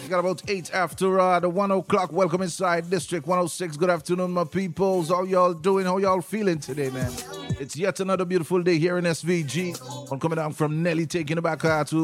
We got about 8 after the 1 o'clock. Welcome inside District 106. Good afternoon, my peoples. How y'all doing? How y'all feeling today, man? It's yet another beautiful day here in SVG. I'm coming down from Nelly, taking it back to